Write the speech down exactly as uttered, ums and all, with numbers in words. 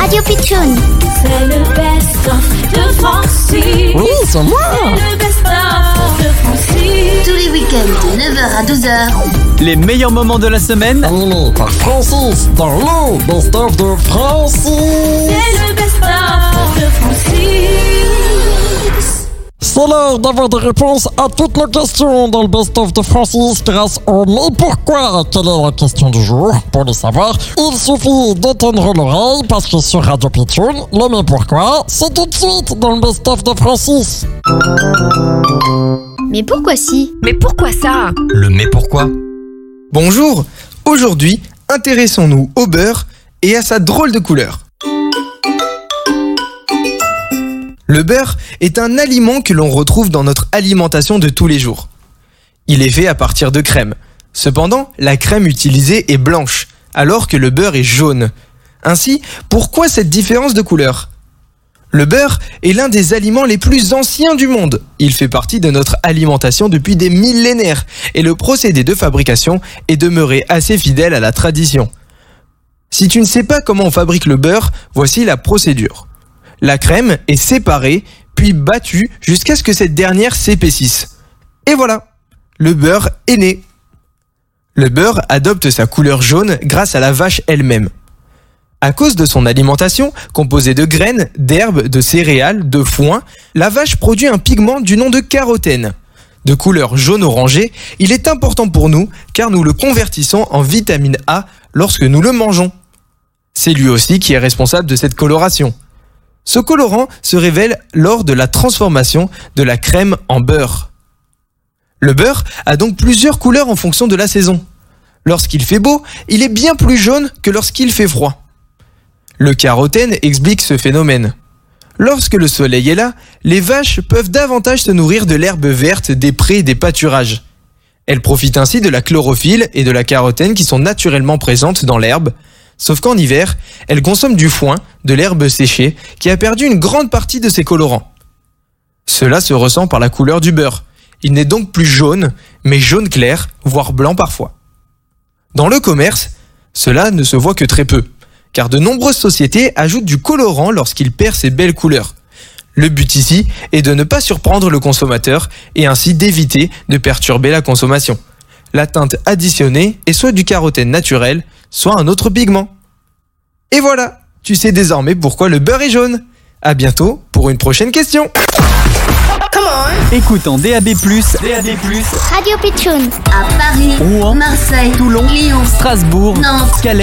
Radio Pitchoun. C'est le best-of de Francis. Oui, c'est moi. C'est le best-of de Francis. Tous les week-ends de neuf heures à douze heures. Les meilleurs moments de la semaine. Animé par Francis dans le best-of de Francis. C'est le best-of de Francis. C'est l'heure d'avoir des réponses à toutes nos questions dans le best-of de Francis grâce au Mais pourquoi? Quelle est la question du jour? Pour le savoir, il suffit de tendre l'oreille parce que sur Radio Pitchoun, le Mais pourquoi, c'est tout de suite dans le best-of de Francis. Mais pourquoi si? Mais pourquoi ça? Le mais pourquoi? Bonjour, aujourd'hui, intéressons-nous au beurre et à sa drôle de couleur. Le beurre est un aliment que l'on retrouve dans notre alimentation de tous les jours. Il est fait à partir de crème. Cependant, la crème utilisée est blanche, alors que le beurre est jaune. Ainsi, pourquoi cette différence de couleur ? Le beurre est l'un des aliments les plus anciens du monde. Il fait partie de notre alimentation depuis des millénaires et le procédé de fabrication est demeuré assez fidèle à la tradition. Si tu ne sais pas comment on fabrique le beurre, voici la procédure. La crème est séparée, puis battue jusqu'à ce que cette dernière s'épaississe. Et voilà, le beurre est né. Le beurre adopte sa couleur jaune grâce à la vache elle-même. À cause de son alimentation, composée de graines, d'herbes, de céréales, de foin, la vache produit un pigment du nom de carotène. De couleur jaune-orangé, il est important pour nous car nous le convertissons en vitamine A lorsque nous le mangeons. C'est lui aussi qui est responsable de cette coloration. Ce colorant se révèle lors de la transformation de la crème en beurre. Le beurre a donc plusieurs couleurs en fonction de la saison. Lorsqu'il fait beau, il est bien plus jaune que lorsqu'il fait froid. Le carotène explique ce phénomène. Lorsque le soleil est là, les vaches peuvent davantage se nourrir de l'herbe verte des prés et des pâturages. Elles profitent ainsi de la chlorophylle et de la carotène qui sont naturellement présentes dans l'herbe. Sauf qu'en hiver, elles consomment du foin, de l'herbe séchée, qui a perdu une grande partie de ses colorants. Cela se ressent par la couleur du beurre. Il n'est donc plus jaune, mais jaune clair, voire blanc parfois. Dans le commerce, cela ne se voit que très peu, car de nombreuses sociétés ajoutent du colorant lorsqu'il perd ses belles couleurs. Le but ici est de ne pas surprendre le consommateur et ainsi d'éviter de perturber la consommation. La teinte additionnée est soit du carotène naturel, soit un autre pigment. Et voilà, tu sais désormais pourquoi le beurre est jaune. À bientôt pour une prochaine question. Écoute en D A B plus, D A B plus, Radio Pitchoun. À Paris, Rouen, Marseille, Toulon, Lyon, Strasbourg, Nantes, Calais.